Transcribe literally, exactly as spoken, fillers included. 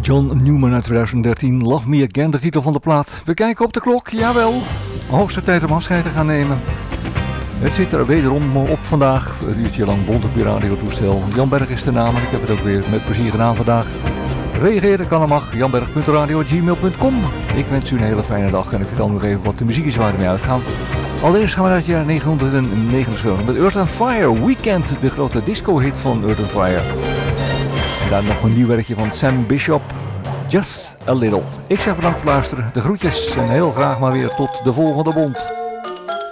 John Newman uit twintig dertien, Love Me Again, de titel van de plaat. We kijken op de klok, jawel. Hoogste tijd om afscheid te gaan nemen. Het zit er wederom op vandaag. Een uurtje lang bont op je radiotoestel. Jan Berg is de naam en ik heb het ook weer met plezier gedaan vandaag. Reageren kan en mag. janberg punt radio punt gmail punt com. Ik wens u een hele fijne dag en ik vertel nog even wat de muziek is waar we mee uitgaan. Allereerst gaan we naar het jaar negentien met Earth and Fire. Weekend, de grote disco-hit van Earth and Fire. En daar nog een nieuw werkje van Sam Bishop. Just a Little. Ik zeg bedankt voor het luisteren. De groetjes en heel graag maar weer tot de volgende bond.